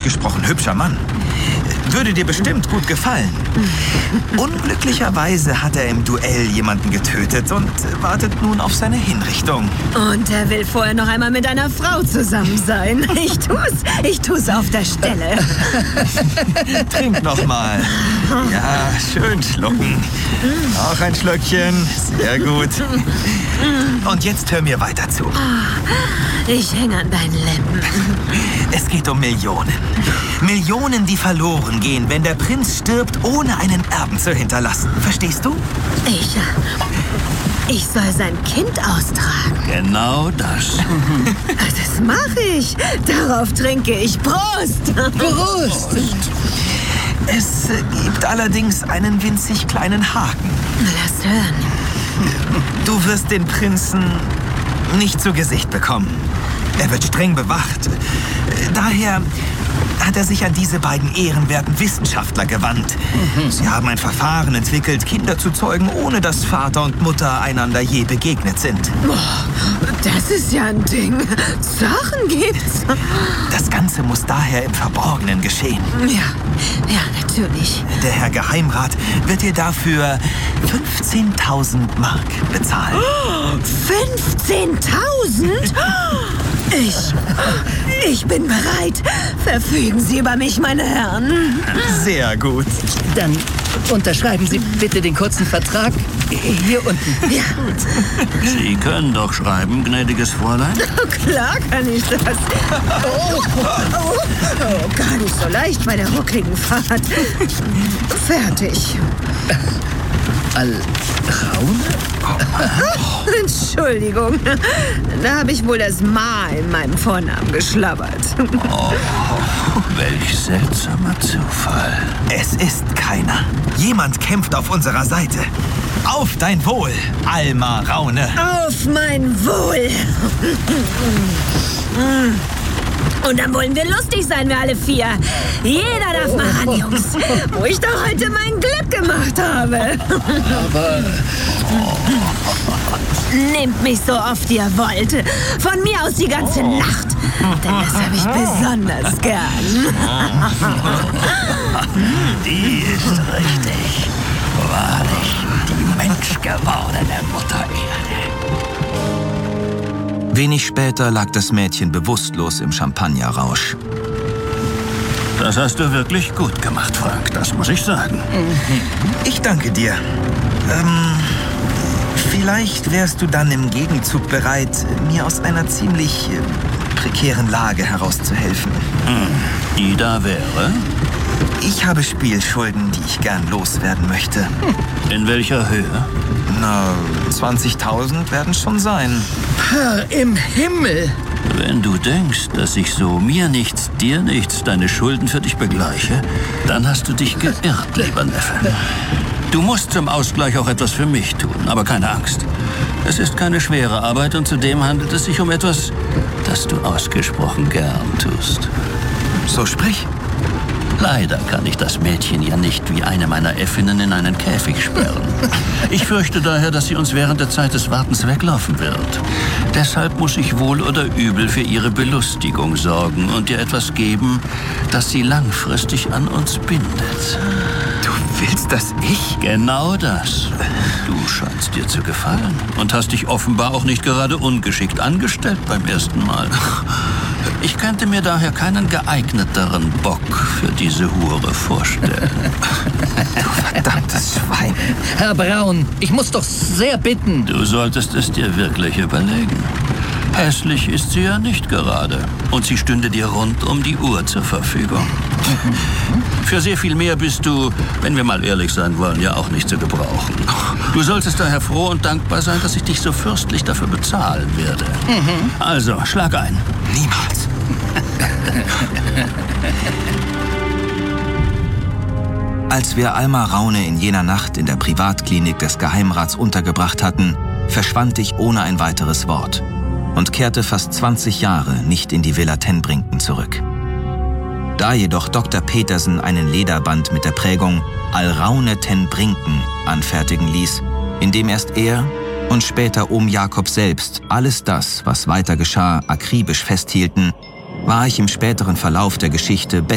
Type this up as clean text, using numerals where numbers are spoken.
ausgesprochen hübscher Mann. Würde dir bestimmt gut gefallen. Unglücklicherweise hat er im Duell jemanden getötet und wartet nun auf seine Hinrichtung. Und er will vorher noch einmal mit einer Frau zusammen sein. Ich tu's auf der Stelle. Trink noch mal. Ja, schön schlucken. Auch ein Schlückchen. Sehr gut. Und jetzt hör mir weiter zu. Ich hänge an deinen Lippen. Es geht um Millionen. Millionen, die verloren gehen, wenn der Prinz stirbt, ohne einen Erben zu hinterlassen. Verstehst du? Ich soll sein Kind austragen. Genau das. Das mache ich. Darauf trinke ich. Prost! Prost! Es gibt allerdings einen winzig kleinen Haken. Lass hören. Du wirst den Prinzen nicht zu Gesicht bekommen. Er wird streng bewacht. Daher hat er sich an diese beiden ehrenwerten Wissenschaftler gewandt. Sie haben ein Verfahren entwickelt, Kinder zu zeugen, ohne dass Vater und Mutter einander je begegnet sind. Das ist ja ein Ding. Sachen gibt's. Das Ganze muss daher im Verborgenen geschehen. Ja, natürlich. Der Herr Geheimrat wird dir dafür 15.000 Mark bezahlen. 15.000? Ich bin bereit. Verfügen Sie über mich, meine Herren. Sehr gut. Dann unterschreiben Sie bitte den kurzen Vertrag hier unten. Ja. Sie können doch schreiben, gnädiges Fräulein. Klar kann ich das. Gar nicht so leicht bei der ruckligen Fahrt. Fertig. Alraune? Entschuldigung. Da habe ich wohl das Ma in meinem Vornamen geschlabbert. Oh, welch seltsamer Zufall. Es ist keiner. Jemand kämpft auf unserer Seite. Auf dein Wohl, Alma Raune. Auf mein Wohl. Und dann wollen wir lustig sein, wir alle vier. Jeder darf mal ran, Jungs. Wo ich doch heute mein Glück gemacht habe. Aber Nehmt mich so oft ihr wollt. Von mir aus die ganze Nacht. Denn das habe ich besonders gern. Die ist richtig. Wahrlich, die menschgewordene Mutter Erde. Wenig später lag das Mädchen bewusstlos im Champagnerrausch. Das hast du wirklich gut gemacht, Frank. Das muss ich sagen. Ich danke dir. Vielleicht wärst du dann im Gegenzug bereit, mir aus einer ziemlich prekären Lage herauszuhelfen. Die da wäre? Ich habe Spielschulden, die ich gern loswerden möchte. In welcher Höhe? Na, 20.000 werden schon sein. Herr im Himmel! Wenn du denkst, dass ich so mir nichts, dir nichts, deine Schulden für dich begleiche, dann hast du dich geirrt, lieber Neffe. Du musst zum Ausgleich auch etwas für mich tun, aber keine Angst. Es ist keine schwere Arbeit und zudem handelt es sich um etwas, das du ausgesprochen gern tust. So sprich. Leider kann ich das Mädchen ja nicht wie eine meiner Äffinnen in einen Käfig sperren. Ich fürchte daher, dass sie uns während der Zeit des Wartens weglaufen wird. Deshalb muss ich wohl oder übel für ihre Belustigung sorgen und ihr etwas geben, das sie langfristig an uns bindet. Du willst, dass ich? Genau das. Du scheinst dir zu gefallen und hast dich offenbar auch nicht gerade ungeschickt angestellt beim ersten Mal. Ich könnte mir daher keinen geeigneteren Bock für diese Hure vorstellen. Du verdammtes Schwein. Herr Braun, ich muss doch sehr bitten. Du solltest es dir wirklich überlegen. Hässlich ist sie ja nicht gerade. Und sie stünde dir rund um die Uhr zur Verfügung. Für sehr viel mehr bist du, wenn wir mal ehrlich sein wollen, ja auch nicht zu gebrauchen. Du solltest daher froh und dankbar sein, dass ich dich so fürstlich dafür bezahlen werde. Also, schlag ein. Niemals. Als wir Alma Raune in jener Nacht in der Privatklinik des Geheimrats untergebracht hatten, verschwand ich ohne ein weiteres Wort und kehrte fast 20 Jahre nicht in die Villa Ten Brinken zurück. Da jedoch Dr. Petersen einen Lederband mit der Prägung Alraune Ten Brinken anfertigen ließ, in dem erst er und später Ohm Jakob selbst alles das, was weiter geschah, akribisch festhielten, war ich im späteren Verlauf der Geschichte